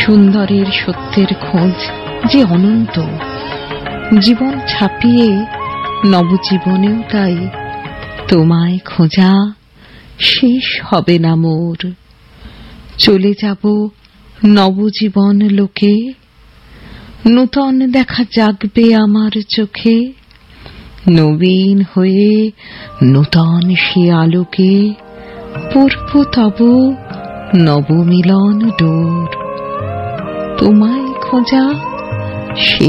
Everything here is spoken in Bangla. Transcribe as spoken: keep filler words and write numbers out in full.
সুন্দরের সত্যের খোঁজ যে অনন্ত, জীবন ছাপিয়ে নবজীবনেও তাই তোমায় খোঁজা শেষ হবে না মোর। চলে যাব নবজীবন লোকে, নূতন দেখা জাগবে আমার চোখে, নবীন হয়ে নূতন সে আলোকে পূর্ব তব নবমিলন ডোর। তোমায় খোঁজা